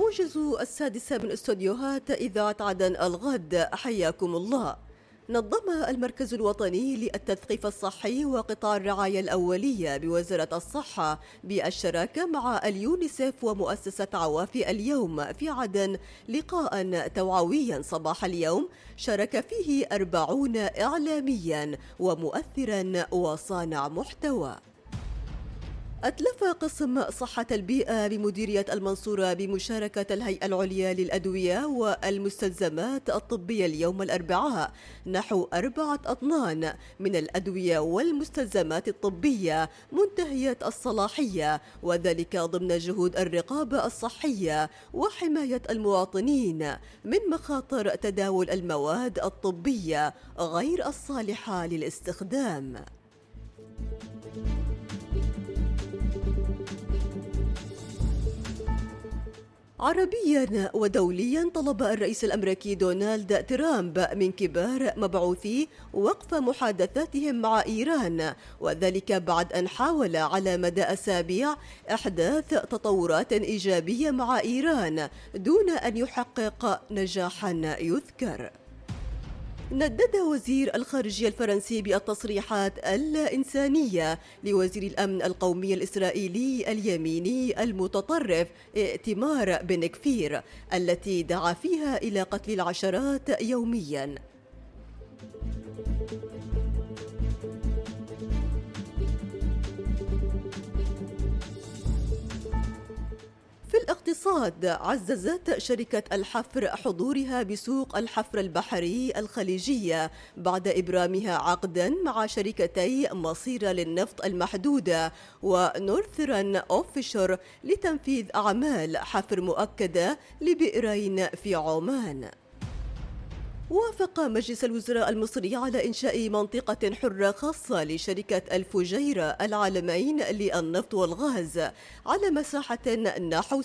موجز السادسة من استوديوهات إذاعة عدن الغد، حياكم الله. نظم المركز الوطني للتثقيف الصحي وقطاع الرعاية الأولية بوزارة الصحة بالشراكة مع اليونيسف ومؤسسة عوافي اليوم في عدن لقاء توعويا صباح اليوم شارك فيه 40 إعلاميا ومؤثرا وصانع محتوى. أتلف قسم صحة البيئة بمديرية المنصورة بمشاركة الهيئة العليا للأدوية والمستلزمات الطبية اليوم الأربعاء نحو 4 أطنان من الأدوية والمستلزمات الطبية منتهية الصلاحية، وذلك ضمن جهود الرقابة الصحية وحماية المواطنين من مخاطر تداول المواد الطبية غير الصالحة للاستخدام. عربيا ودوليا، طلب الرئيس الأمريكي دونالد ترامب من كبار مبعوثي وقف محادثاتهم مع إيران، وذلك بعد أن حاول على مدى أسابيع إحداث تطورات إيجابية مع إيران دون أن يحقق نجاحا يذكر. ندد وزير الخارجية الفرنسي بالتصريحات الإنسانية لوزير الأمن القومي الإسرائيلي اليميني المتطرف إيتمار بن غفير التي دعا فيها إلى قتل العشرات يومياً. في الاقتصاد، عززت شركة الحفر حضورها بسوق الحفر البحري الخليجية بعد إبرامها عقداً مع شركتي مصيرة للنفط المحدودة ونورثرن أوفشور لتنفيذ أعمال حفر مؤكدة لبئرين في عمان. وافق مجلس الوزراء المصري على إنشاء منطقة حرة خاصة لشركة الفجيرة العالمين للنفط والغاز على مساحة نحو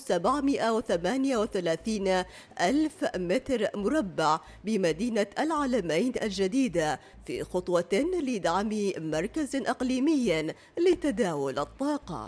738 ألف متر مربع بمدينة العالمين الجديدة، في خطوة لدعم مركز إقليمي لتداول الطاقة.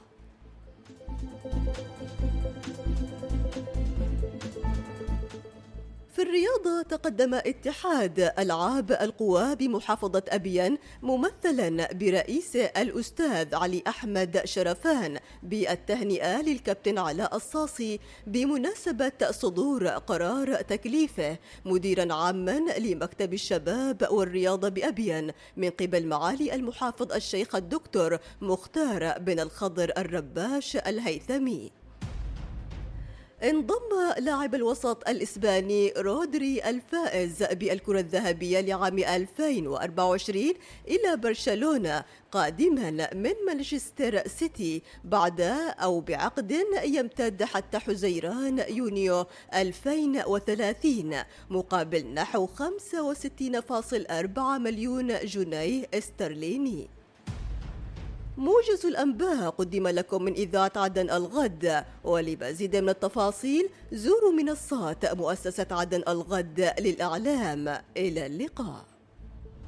في الرياضة، تقدم اتحاد ألعاب القوى بمحافظة أبيان ممثلا برئيس الأستاذ علي أحمد شرفان بالتهنئة للكابتن علاء الصاصي بمناسبة صدور قرار تكليفه مديرا عاما لمكتب الشباب والرياضة بأبيان من قبل معالي المحافظ الشيخ الدكتور مختار بن الخضر الرباش الهيثمي. انضم لاعب الوسط الإسباني رودري الفائز بالكرة الذهبية لعام 2024 إلى برشلونة قادما من مانشستر سيتي بعقد يمتد حتى حزيران يونيو 2030 مقابل نحو 65.4 مليون جنيه استرليني. موجز الأنباء قدم لكم من إذاعة عدن الغد، ولمزيد من التفاصيل زوروا منصات مؤسسة عدن الغد للإعلام. إلى اللقاء.